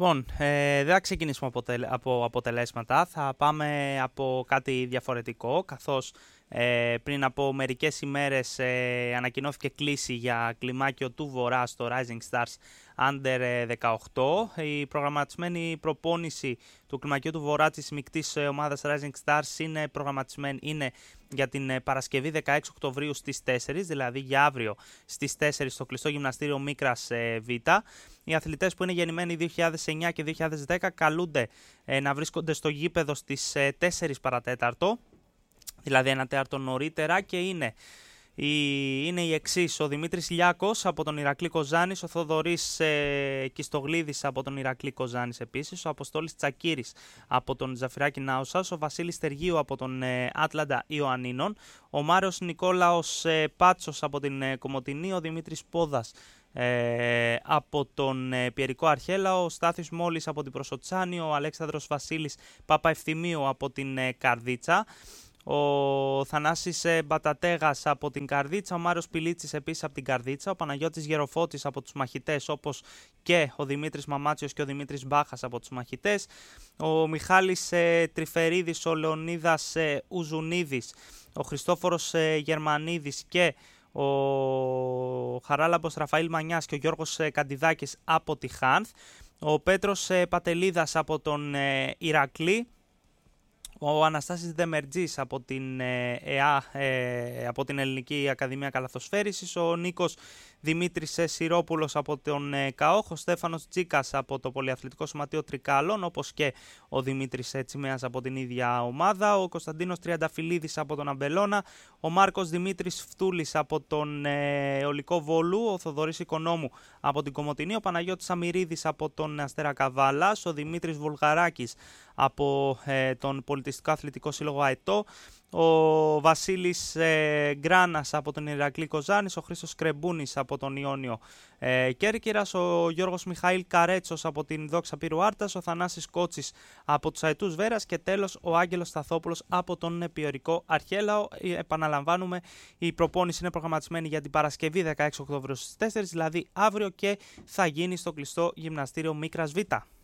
Λοιπόν, δεν θα ξεκινήσουμε από αποτελέσματα, θα πάμε από κάτι διαφορετικό, καθώς πριν από μερικές ημέρες ανακοινώθηκε κλήση για κλιμάκιο του Βορρά στο Rising Stars Under 18. Η προγραμματισμένη προπόνηση του κλιμακίου του Βορρά της μεικτής ομάδας Rising Stars είναι για την Παρασκευή 16 Οκτωβρίου στις 4, δηλαδή για αύριο στις 4 στο κλειστό γυμναστήριο Μίκρας Β. Οι αθλητές που είναι γεννημένοι 2009 και 2010 καλούνται να βρίσκονται στο γήπεδο στις 4 παρατέταρτο, δηλαδή 1 τέταρτο νωρίτερα, και είναι οι εξής: ο Δημήτρης Λιάκος από τον Ηρακλή Κοζάνης, ο Θοδωρής Κιστογλίδης από τον Ηρακλή Κοζάνης επίσης, ο Αποστόλης Τσακύρης από τον Ζαφυράκη Νάουσας, ο Βασίλης Τεργίου από τον Άτλαντα Ιωαννίνων, ο Μάριος Νικόλαος Πάτσος από την Κομοτηνή, ο Δημήτρης Πόδας από τον Πιερικό Αρχέλαο, ο Στάθης Μόλης από την Προσοτσάνη, ο Αλέξανδρος Βασίλης Παπαευθυμίου από την Καρδίτσα, ο Θανάσης Μπατατέγας από την Καρδίτσα, ο Μάριος Πιλίτσης επίσης από την Καρδίτσα, ο Παναγιώτης Γεροφώτης από τους Μαχητές, όπως και ο Δημήτρης Μαμάτσιος και ο Δημήτρης Μπάχας από τους Μαχητές, ο Μιχάλης Τρυφερίδης, ο Λεωνίδας Ουζουνίδης, ο Χριστόφορος Γερμανίδης και ο Χαράλαμπος Ραφαήλ Μανιάς και ο Γιώργος Καντιδάκης από τη Χάνθ, ο Πέτρος Πατελίδας από τον Ηρακλή, ο Αναστάσης Δεμερτζής από την από την Ελληνική Ακαδημία Καλαθοσφαίρισης, ο Νίκος Δημήτρης Σιρόπουλος από τον ΚΑΟΧ, ο Στέφανος Τσίκας από το Πολυαθλητικό Σωματείο Τρικάλων, όπως και ο Δημήτρης Τσιμέας από την ίδια ομάδα, ο Κωνσταντίνος Τριανταφυλλίδης από τον Αμπελώνα, ο Μάρκος Δημήτρης Φτούλης από τον Αιωλικό Βόλου, ο Θοδωρής Οικονόμου από την Κομοτηνή, ο Παναγιώτης Αμυρίδης από τον Αστέρα Καβάλας, ο Δημήτρης Βουλγαράκης από τον Πολιτιστικό Αθλητικό Σύλλογο ΑΕΤΟ, ο Βασίλης Γκράνας από τον Ηρακλή Κοζάνης, ο Χρήστος Κρεμπούνης από τον Ιόνιο Κέρκυρας, ο Γιώργος Μιχαήλ Καρέτσος από την Δόξα Πύρου Άρτας, ο Θανάσης Κότσης από τους Αετούς Βέρας και τέλος ο Άγγελος Σταθόπουλος από τον Πιερικό Αρχέλαο. Επαναλαμβάνουμε, η προπόνηση είναι προγραμματισμένη για την Παρασκευή 16 Οκτωβρίου στις 4, δηλαδή αύριο, και θα γίνει στο κλειστό γυμναστήριο Μίκρας Β.